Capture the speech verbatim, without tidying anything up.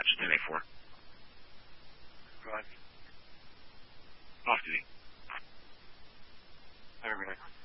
dispatch, ten eight four. Go ahead. Off duty. Have a good night.